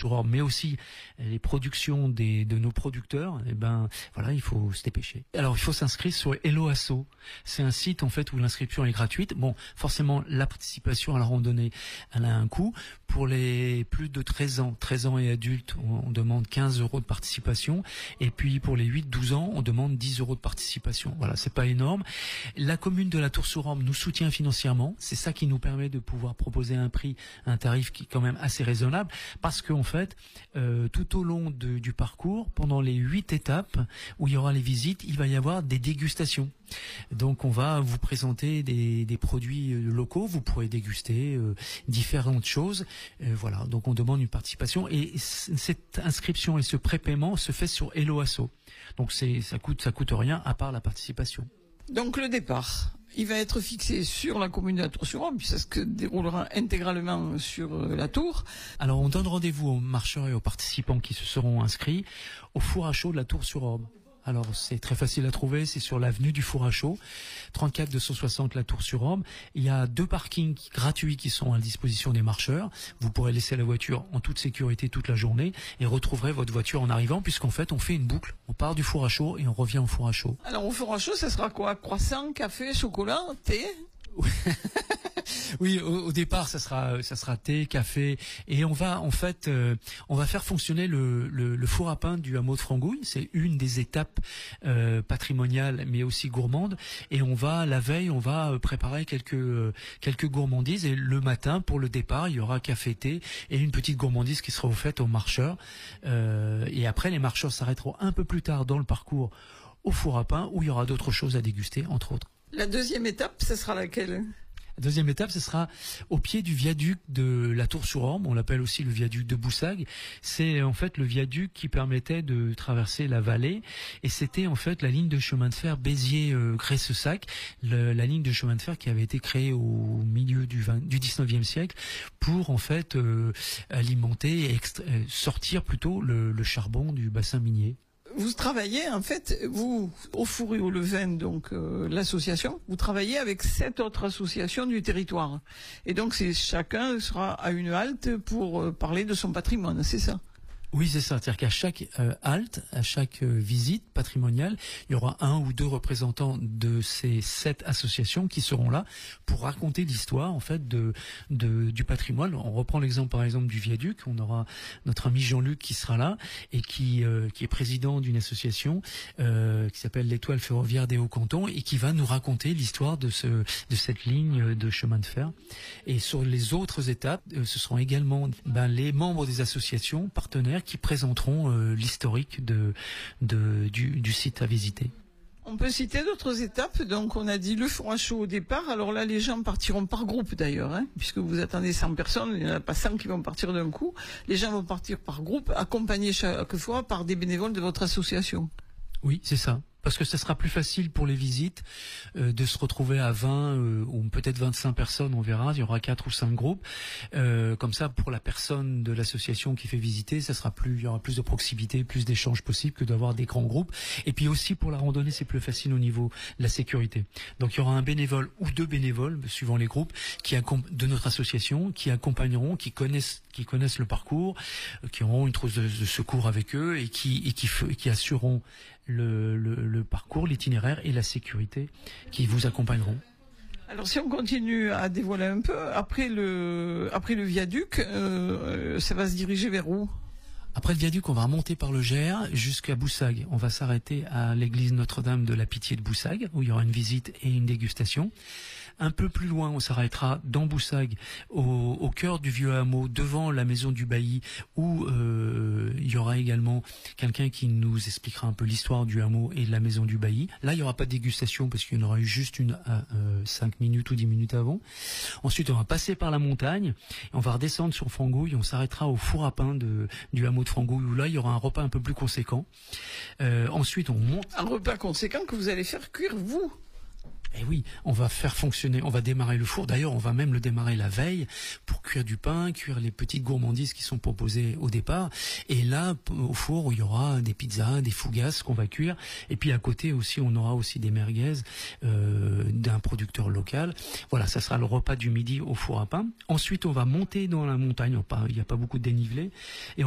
sur Orbe, mais aussi les productions de nos producteurs, eh ben voilà, il faut se dépêcher. Alors il faut s'inscrire sur Hello Asso. C'est un site en fait où l'inscription est gratuite. Bon, forcément la participation à la randonnée, elle a un coût. Pour les plus de 13 ans et adultes, on demande 15 € de participation. Et puis pour les 8-12 ans, on demande 10 € de participation. Voilà, c'est pas énorme. La commune de la Tour-sur-Orbe nous soutient financièrement. C'est ça qui nous permet de pouvoir proposer un tarif qui est quand même assez raisonnable, parce qu'en fait, tout au long du parcours, pendant les 8 étapes où il y aura les visites, il va y avoir des dégustations. Donc on va vous présenter des produits locaux, vous pourrez déguster différentes choses. Voilà, donc on demande une participation et cette inscription et ce prépaiement se fait sur Hello Asso. Donc ça coûte rien à part la participation. Donc le départ, il va être fixé sur la commune de la Tour-sur-Orbe, puis ça se déroulera intégralement sur la tour. Alors on donne rendez-vous aux marcheurs et aux participants qui se seront inscrits au four à chaud de la Tour-sur-Orbe. Alors c'est très facile à trouver, c'est sur l'avenue du Four à Chaud, 34 260 la Tour-sur-Orbe. Il y a 2 parkings gratuits qui sont à la disposition des marcheurs. Vous pourrez laisser la voiture en toute sécurité toute la journée et retrouverez votre voiture en arrivant, puisqu'en fait on fait une boucle. On part du Four à Chaud et on revient au Four à Chaud. Alors au Four à Chaud, ça sera quoi? Croissant, café, chocolat, thé? Oui, au départ, ça sera thé, café, et on va faire fonctionner le four à pain du hameau de Frangouille. C'est une des étapes patrimoniales, mais aussi gourmandes. Et la veille, on va préparer quelques gourmandises. Et le matin, pour le départ, il y aura café, thé et une petite gourmandise qui sera offerte aux marcheurs. Et après, les marcheurs s'arrêteront un peu plus tard dans le parcours au four à pain, où il y aura d'autres choses à déguster, entre autres. La deuxième étape, ce sera laquelle? La deuxième étape, ce sera au pied du viaduc de la Tour-sur-Orbe. On l'appelle aussi le viaduc de Boussagues. C'est en fait le viaduc qui permettait de traverser la vallée. Et c'était en fait la ligne de chemin de fer Béziers-Gressessac, la ligne de chemin de fer qui avait été créée au milieu du 19e siècle pour en fait alimenter et sortir plutôt le charbon du bassin minier. Vous travaillez, en fait, vous, au Four et au Levain, donc l'association, vous travaillez avec 7 autres associations du territoire. Et donc, chacun sera à une halte pour parler de son patrimoine, c'est ça? Oui, c'est ça. C'est-à-dire qu'à chaque halte, à chaque visite patrimoniale, il y aura 1 ou 2 représentants de ces 7 associations qui seront là pour raconter l'histoire en fait du patrimoine. On reprend l'exemple par exemple du viaduc. On aura notre ami Jean-Luc qui sera là et qui est président d'une association qui s'appelle l'Étoile ferroviaire des Hauts-Cantons et qui va nous raconter l'histoire de cette ligne de chemin de fer. Et sur les autres étapes, ce seront également les membres des associations partenaires qui présenteront l'historique du site à visiter. On peut citer d'autres étapes. Donc, on a dit le Four à Chaud au départ. Alors là, les gens partiront par groupe d'ailleurs, puisque vous attendez 100 personnes. Il n'y en a pas 100 qui vont partir d'un coup. Les gens vont partir par groupe, accompagnés chaque fois par des bénévoles de votre association. Oui, c'est ça. Parce que ça sera plus facile pour les visites de se retrouver à 20 ou peut-être 25 personnes, on verra. Il y aura 4 ou 5 groupes. Comme ça, pour la personne de l'association qui fait visiter, il y aura plus de proximité, plus d'échanges possibles que d'avoir des grands groupes. Et puis aussi pour la randonnée, c'est plus facile au niveau de la sécurité. Donc il y aura un bénévole ou 2 bénévoles, suivant les groupes, de notre association, qui accompagneront, qui connaissent le parcours, qui auront une trousse de secours avec eux et qui assureront le parcours, l'itinéraire et la sécurité qui vous accompagneront. Alors si on continue à dévoiler un peu, après le viaduc, ça va se diriger vers où? Après le viaduc, on va remonter par le Gers jusqu'à Boussagues. On va s'arrêter à l'église Notre-Dame de la Pitié de Boussagues, où il y aura une visite et une dégustation. Un peu plus loin, on s'arrêtera dans Boussagues, au cœur du vieux hameau, devant la maison du bailli, où il y aura également quelqu'un qui nous expliquera un peu l'histoire du hameau et de la maison du bailli. Là, il n'y aura pas de dégustation parce qu'il y en aura eu juste une à 5 minutes ou 10 minutes avant. Ensuite, on va passer par la montagne, et on va redescendre sur Frangouille, on s'arrêtera au four à pain du hameau de Frangouille, où là, il y aura un repas un peu plus conséquent. Ensuite, on monte. Un repas conséquent que vous allez faire cuire, vous? Eh oui, on va faire fonctionner, on va démarrer le four. D'ailleurs, on va même le démarrer la veille pour cuire du pain, cuire les petites gourmandises qui sont proposées au départ. Et là, au four, il y aura des pizzas, des fougasses qu'on va cuire. Et puis à côté aussi, on aura aussi des merguez d'un producteur local. Voilà, ça sera le repas du midi au four à pain. Ensuite, on va monter dans la montagne. Il n'y a pas beaucoup de dénivelé. Et